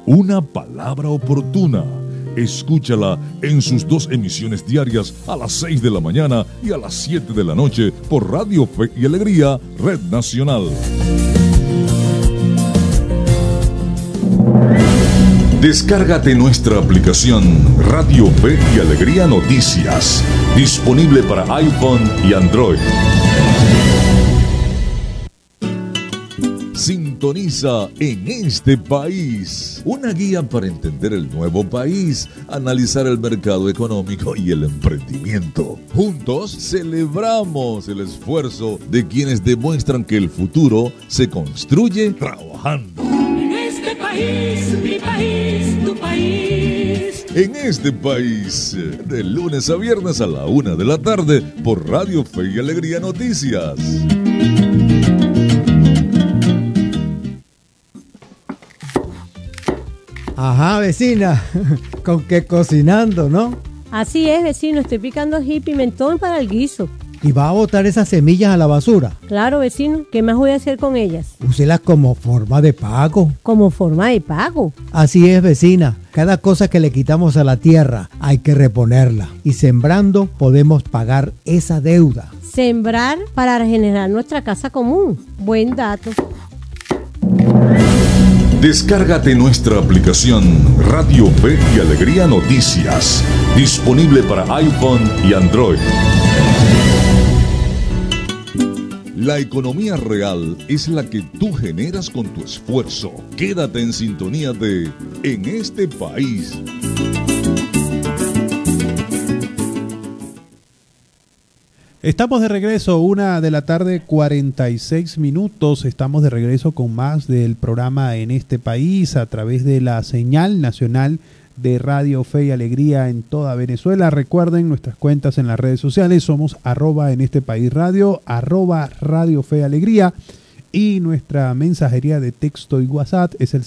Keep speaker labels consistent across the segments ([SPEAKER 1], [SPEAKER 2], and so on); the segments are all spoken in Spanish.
[SPEAKER 1] Una palabra oportuna. Escúchala en sus 2 emisiones diarias a las 6 de la mañana y a las 7 de la noche por Radio Fe y Alegría, Red Nacional. Descárgate nuestra aplicación Radio Fe y Alegría Noticias, disponible para iPhone y Android. Sintoniza En este País, una guía para entender el nuevo país, analizar el mercado económico y el emprendimiento. Juntos celebramos el esfuerzo de quienes demuestran que el futuro se construye trabajando.
[SPEAKER 2] En este país, mi país, tu país.
[SPEAKER 1] En este país, de lunes a viernes a la 1 de la tarde por Radio Fe y Alegría Noticias.
[SPEAKER 3] Ajá, vecina, con que cocinando, ¿no?
[SPEAKER 4] Así es, vecino, estoy picando ají y pimentón para el guiso.
[SPEAKER 3] ¿Y va a botar esas semillas a la basura?
[SPEAKER 4] Claro, vecino, ¿qué más voy a hacer con ellas?
[SPEAKER 3] Úselas como forma de pago.
[SPEAKER 4] ¿Como forma de pago?
[SPEAKER 3] Así es, vecina. Cada cosa que le quitamos a la tierra hay que reponerla. Y sembrando podemos pagar esa deuda.
[SPEAKER 4] Sembrar para regenerar nuestra casa común. Buen dato.
[SPEAKER 1] Descárgate nuestra aplicación Radio Fe y Alegría Noticias, disponible para iPhone y Android. La economía real es la que tú generas con tu esfuerzo. Quédate en sintonía de En este País.
[SPEAKER 5] Estamos de regreso, 1 de la tarde, 46 minutos. Estamos de regreso con más del programa En este País a través de la señal nacional de Radio Fe y Alegría en toda Venezuela. Recuerden nuestras cuentas en las redes sociales. Somos @en este país radio, @Radio Fe y Alegría. Y nuestra mensajería de texto y WhatsApp es el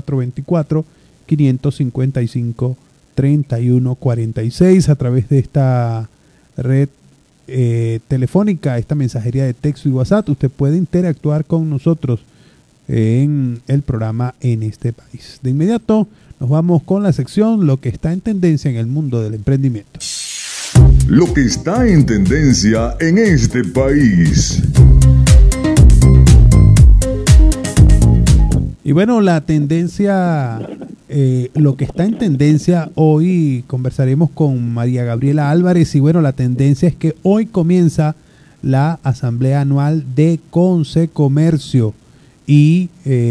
[SPEAKER 5] 0424-555-3146. A través de esta red telefónica, esta mensajería de texto y WhatsApp, usted puede interactuar con nosotros en el programa En este País. De inmediato nos vamos con la sección Lo que está en tendencia en el mundo del emprendimiento.
[SPEAKER 1] Lo que está en tendencia en este país.
[SPEAKER 5] Y bueno, la tendencia, lo que está en tendencia, hoy conversaremos con María Gabriela Álvarez. Y bueno, la tendencia es que hoy comienza la Asamblea Anual de Consecomercio y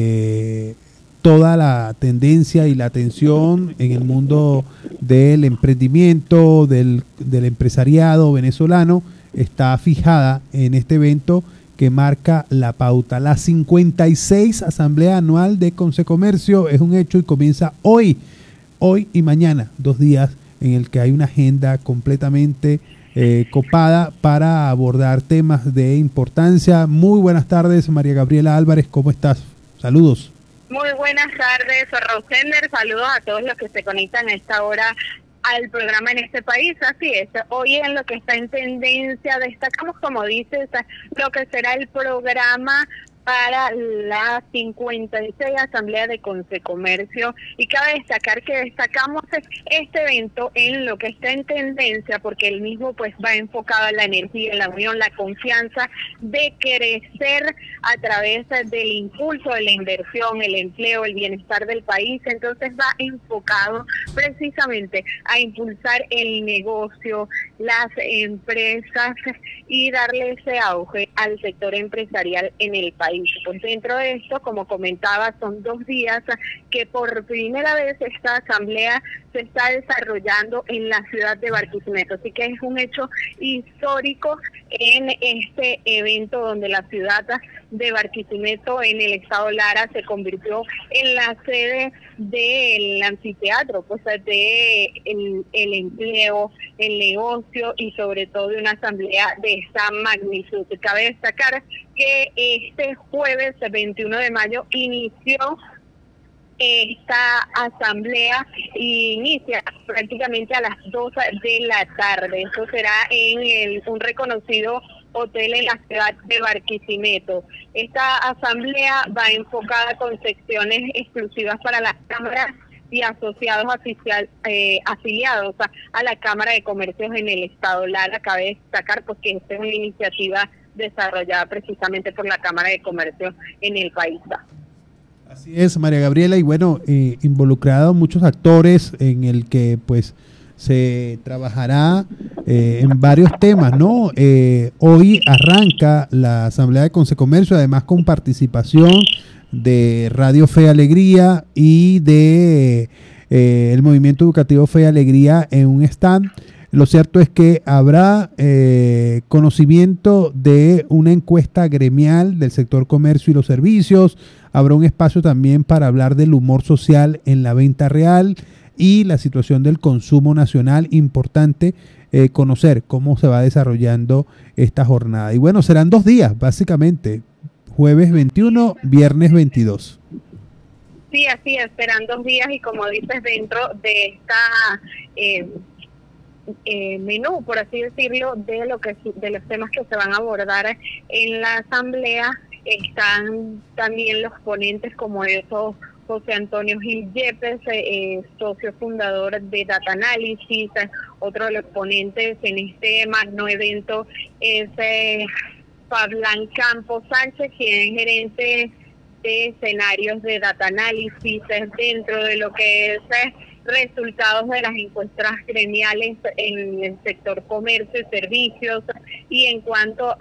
[SPEAKER 5] toda la tendencia y la atención en el mundo del emprendimiento, del empresariado venezolano, está fijada en este evento que marca la pauta. La 56 Asamblea Anual de Consecomercio es un hecho y comienza hoy y mañana, 2 días en el que hay una agenda completamente copada para abordar temas de importancia. Muy buenas tardes, María Gabriela Álvarez, ¿cómo estás? Saludos.
[SPEAKER 6] Muy buenas tardes, Rosender. Saludos a todos los que se conectan a esta hora al programa En este País. Así es, hoy en lo que está en tendencia destacamos, como dices, lo que será el programa para la 56 Asamblea de Consecomercio, y cabe destacar que destacamos este evento en lo que está en tendencia porque el mismo pues va enfocado a la energía, la unión, la confianza de crecer a través del impulso de la inversión, el empleo, el bienestar del país. Entonces va enfocado precisamente a impulsar el negocio, las empresas y darle ese auge al sector empresarial en el país. Pues dentro de esto, como comentaba, son 2 días que por primera vez esta asamblea se está desarrollando en la ciudad de Barquisimeto, así que es un hecho histórico en este evento donde la ciudad de Barquisimeto en el estado Lara se convirtió en la sede del anfiteatro, pues de el empleo, el negocio y sobre todo de una asamblea de esta magnitud. Cabe destacar que este jueves 21 de mayo inició esta asamblea y inicia prácticamente a las 2 de la tarde. Eso será en un reconocido hotel en la ciudad de Barquisimeto. Esta asamblea va enfocada con secciones exclusivas para las cámaras y asociados afiliados a la Cámara de Comercios en el Estado Lara. Cabe destacar que esta es una iniciativa desarrollada precisamente por la Cámara de Comercio en el país.
[SPEAKER 5] Así es, María Gabriela, y bueno, involucrado muchos actores en el que pues se trabajará en varios temas, ¿no? Hoy arranca la Asamblea de Consecomercio, además con participación de Radio Fe y Alegría y de el Movimiento Educativo Fe y Alegría en un stand. Lo cierto es que habrá conocimiento de una encuesta gremial del sector comercio y los servicios. Habrá un espacio también para hablar del humor social en la venta real y la situación del consumo nacional. Importante conocer cómo se va desarrollando esta jornada. Y bueno, serán 2 días, básicamente, jueves 21, viernes 22.
[SPEAKER 6] Sí, así es, serán 2 días y como dices, dentro de esta menú, por así decirlo, de los temas que se van a abordar en la asamblea, están también los ponentes como eso José Antonio Gil Yepes, socio fundador de Data Analysis. Otro de los ponentes en este magno evento es Fabián Campos Sánchez, quien es gerente de escenarios de Data Analysis dentro de lo que es resultados de las encuestas gremiales en el sector comercio y servicios. Y en cuanto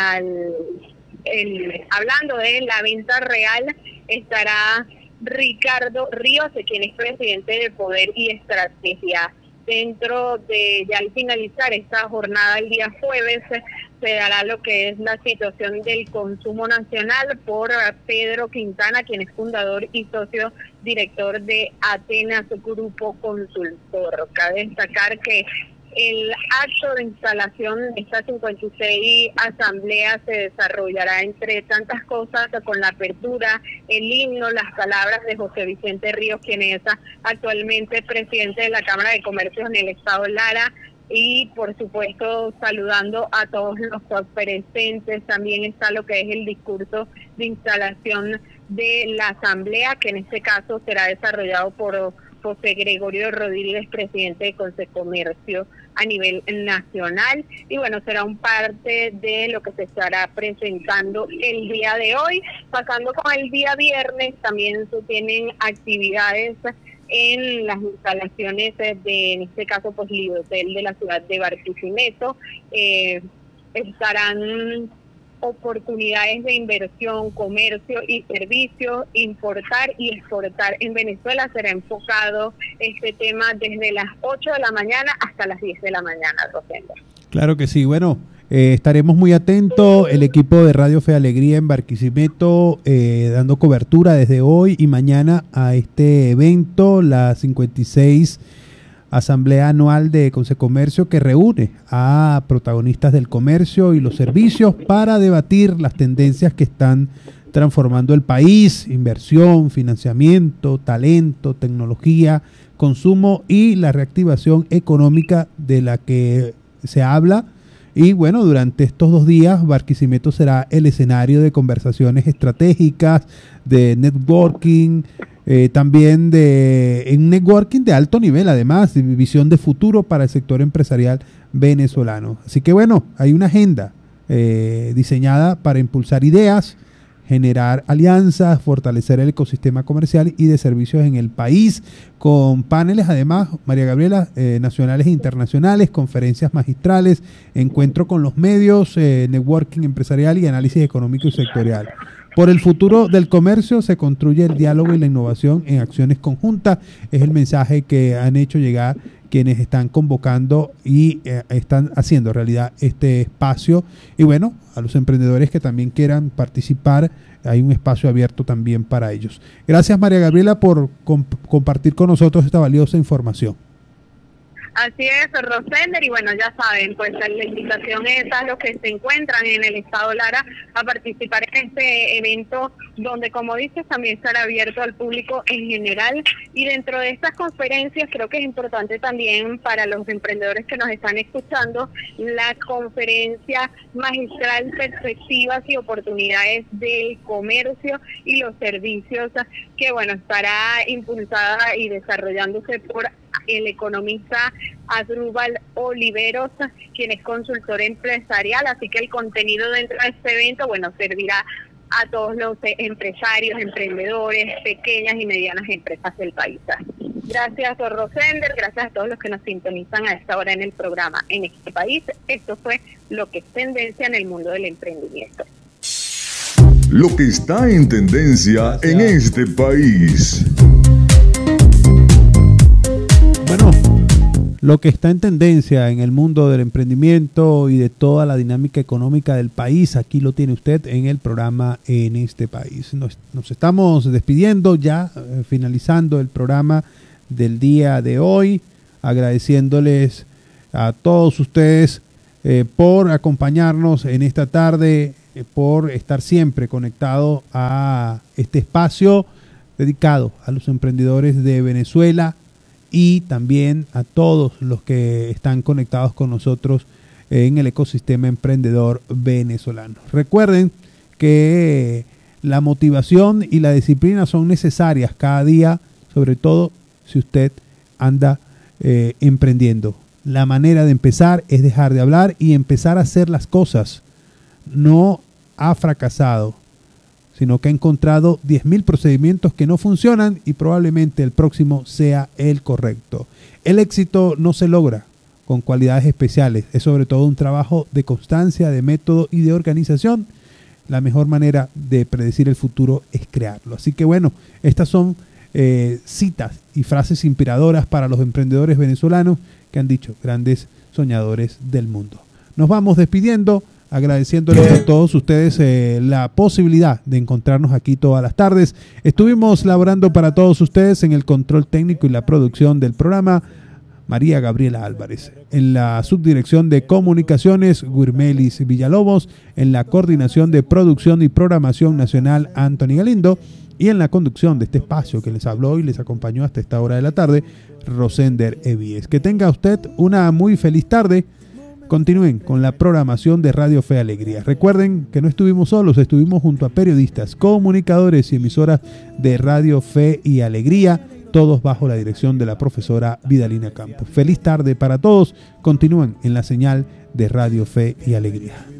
[SPEAKER 6] hablando de la venta real, estará Ricardo Ríos, quien es presidente de Poder y Estrategia. Dentro de, ya al finalizar esta jornada el día jueves, se dará lo que es la situación del consumo nacional por Pedro Quintana, quien es fundador y socio director de Atenas Grupo Consultor. Cabe destacar que el acto de instalación de esta 56 asamblea se desarrollará, entre tantas cosas, con la apertura, el himno, las palabras de José Vicente Ríos, quien es actualmente presidente de la Cámara de Comercio en el Estado Lara, y por supuesto saludando a todos los presentes. También está lo que es el discurso de instalación de la asamblea, que en este caso será desarrollado por José Gregorio Rodríguez, presidente de Consecomercio a nivel nacional. Y bueno, será un parte de lo que se estará presentando el día de hoy. Pasando con el día viernes, también se tienen actividades en las instalaciones en este caso, pues, Lidotel de la ciudad de Barquisimeto. Estarán oportunidades de inversión, comercio y servicios, importar y exportar en Venezuela. Será enfocado este tema desde las 8 de la mañana hasta las 10 de la mañana, Rosendo.
[SPEAKER 5] Claro que sí, bueno, estaremos muy atentos, el equipo de Radio Fe y Alegría en Barquisimeto, dando cobertura desde hoy y mañana a este evento, la 56 Asamblea Anual de Consecomercio, que reúne a protagonistas del comercio y los servicios para debatir las tendencias que están transformando el país: inversión, financiamiento, talento, tecnología, consumo y la reactivación económica de la que se habla. Y bueno, durante estos 2 días Barquisimeto será el escenario de conversaciones estratégicas, de networking, también de un networking de alto nivel, además de visión de futuro para el sector empresarial venezolano. Así que bueno, hay una agenda diseñada para impulsar ideas, generar alianzas, fortalecer el ecosistema comercial y de servicios en el país, con paneles además, María Gabriela, nacionales e internacionales, conferencias magistrales, encuentro con los medios, networking empresarial y análisis económico y sectorial. Por el futuro del comercio se construye el diálogo y la innovación en acciones conjuntas. Es el mensaje que han hecho llegar quienes están convocando y están haciendo realidad este espacio. Y bueno, a los emprendedores que también quieran participar, hay un espacio abierto también para ellos. Gracias, María Gabriela, por compartir con nosotros esta valiosa información.
[SPEAKER 6] Así es, Rosender, y bueno, ya saben, pues la invitación es a los que se encuentran en el estado Lara a participar en este evento donde, como dices, también estará abierto al público en general, y dentro de estas conferencias creo que es importante también para los emprendedores que nos están escuchando la conferencia magistral Perspectivas y Oportunidades del Comercio y los Servicios, que bueno, estará impulsada y desarrollándose por el economista Asdrúbal Oliveros, quien es consultor empresarial, así que el contenido dentro de este evento, bueno, servirá a todos los empresarios, emprendedores, pequeñas y medianas empresas del país. Gracias, Rosender, gracias a todos los que nos sintonizan a esta hora en el programa En este País. Esto fue lo que es tendencia en el mundo del emprendimiento.
[SPEAKER 1] Lo que está en tendencia en este país.
[SPEAKER 5] Bueno, lo que está en tendencia en el mundo del emprendimiento y de toda la dinámica económica del país, aquí lo tiene usted en el programa En este País. Nos estamos despidiendo ya, finalizando el programa del día de hoy, agradeciéndoles a todos ustedes por acompañarnos en esta tarde, por estar siempre conectado a este espacio dedicado a los emprendedores de Venezuela y también a todos los que están conectados con nosotros en el ecosistema emprendedor venezolano. Recuerden que la motivación y la disciplina son necesarias cada día, sobre todo si usted anda emprendiendo. La manera de empezar es dejar de hablar y empezar a hacer las cosas. No ha fracasado, sino que ha encontrado 10.000 procedimientos que no funcionan y probablemente el próximo sea el correcto. El éxito no se logra con cualidades especiales, es sobre todo un trabajo de constancia, de método y de organización. La mejor manera de predecir el futuro es crearlo. Así que bueno, estas son citas y frases inspiradoras para los emprendedores venezolanos que han dicho grandes soñadores del mundo. Nos vamos despidiendo, agradeciéndoles a todos ustedes la posibilidad de encontrarnos aquí todas las tardes. Estuvimos laborando para todos ustedes en el control técnico y la producción del programa, María Gabriela Álvarez. En la subdirección de comunicaciones, Guirmelis Villalobos. En la coordinación de producción y programación nacional, Anthony Galindo. Y en la conducción de este espacio que les habló y les acompañó hasta esta hora de la tarde, Rosender Evíes. Que tenga usted una muy feliz tarde. Continúen con la programación de Radio Fe y Alegría. Recuerden que no estuvimos solos, estuvimos junto a periodistas, comunicadores y emisoras de Radio Fe y Alegría, todos bajo la dirección de la profesora Vidalina Campos. Feliz tarde para todos. Continúen en la señal de Radio Fe y Alegría.